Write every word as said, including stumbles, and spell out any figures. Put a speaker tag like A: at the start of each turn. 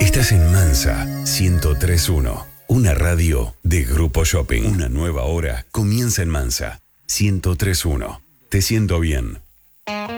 A: Estás en Mansa ciento tres punto uno, una radio de Grupo Shopping. Una nueva hora comienza en Mansa ciento tres punto uno. Te siento bien.